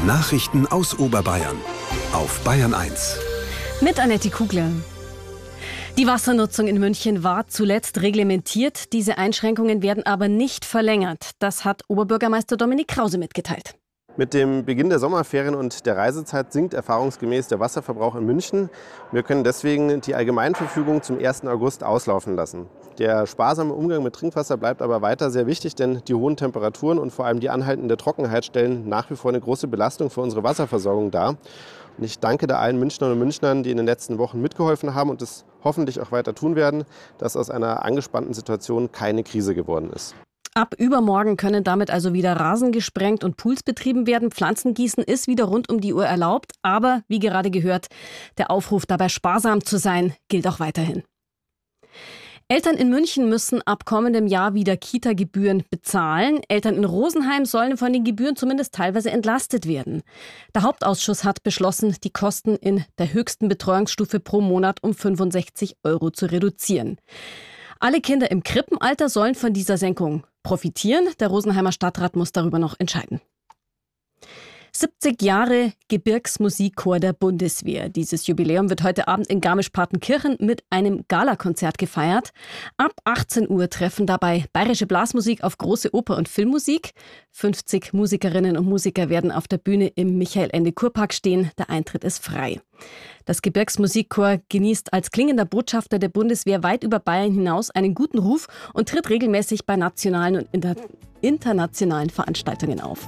Nachrichten aus Oberbayern auf Bayern 1. Mit Annette Kugler. Die Wassernutzung in München war zuletzt reglementiert. Diese Einschränkungen werden aber nicht verlängert. Das hat Oberbürgermeister Dominik Krause mitgeteilt. Mit dem Beginn der Sommerferien und der Reisezeit sinkt erfahrungsgemäß der Wasserverbrauch in München. Wir können deswegen die Allgemeinverfügung zum 1. August auslaufen lassen. Der sparsame Umgang mit Trinkwasser bleibt aber weiter sehr wichtig, denn die hohen Temperaturen und vor allem die anhaltende Trockenheit stellen nach wie vor eine große Belastung für unsere Wasserversorgung dar. Und ich danke da allen Münchnerinnen und Münchnern, die in den letzten Wochen mitgeholfen haben und es hoffentlich auch weiter tun werden, dass aus einer angespannten Situation keine Krise geworden ist. Ab übermorgen können damit also wieder Rasen gesprengt und Pools betrieben werden. Pflanzengießen ist wieder rund um die Uhr erlaubt. Aber, wie gerade gehört, der Aufruf, dabei sparsam zu sein, gilt auch weiterhin. Eltern in München müssen ab kommendem Jahr wieder Kita-Gebühren bezahlen. Eltern in Rosenheim sollen von den Gebühren zumindest teilweise entlastet werden. Der Hauptausschuss hat beschlossen, die Kosten in der höchsten Betreuungsstufe pro Monat um 65 € zu reduzieren. Alle Kinder im Krippenalter sollen von dieser Senkung profitieren. Der Rosenheimer Stadtrat muss darüber noch entscheiden. 70 Jahre Gebirgsmusikchor der Bundeswehr. Dieses Jubiläum wird heute Abend in Garmisch-Partenkirchen mit einem Galakonzert gefeiert. Ab 18 Uhr treffen dabei bayerische Blasmusik auf große Oper- und Filmmusik. 50 Musikerinnen und Musiker werden auf der Bühne im Michael-Ende-Kurpark stehen. Der Eintritt ist frei. Das Gebirgsmusikchor genießt als klingender Botschafter der Bundeswehr weit über Bayern hinaus einen guten Ruf und tritt regelmäßig bei nationalen und internationalen Veranstaltungen auf.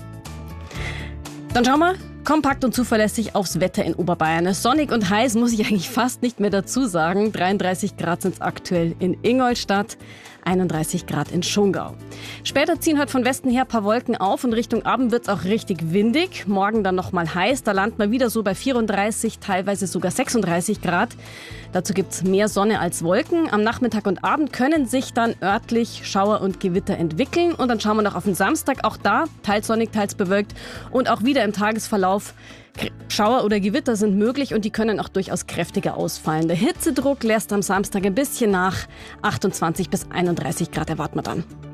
Dann schauen wir kompakt und zuverlässig aufs Wetter in Oberbayern. Sonnig und heiß muss ich eigentlich fast nicht mehr dazu sagen. 33 Grad sind es aktuell in Ingolstadt, 31 Grad in Schongau. Später ziehen heute von Westen her ein paar Wolken auf und Richtung Abend wird es auch richtig windig. Morgen dann nochmal heiß, da landet man wieder so bei 34, teilweise sogar 36 Grad. Dazu gibt es mehr Sonne als Wolken. Am Nachmittag und Abend können sich dann örtlich Schauer und Gewitter entwickeln. Und dann schauen wir noch auf den Samstag. Auch da teils sonnig, teils bewölkt. Und auch wieder im Tagesverlauf Schauer oder Gewitter sind möglich und die können auch durchaus kräftiger ausfallen. Der Hitzedruck lässt am Samstag ein bisschen nach. 28 bis 31 Grad erwarten wir dann.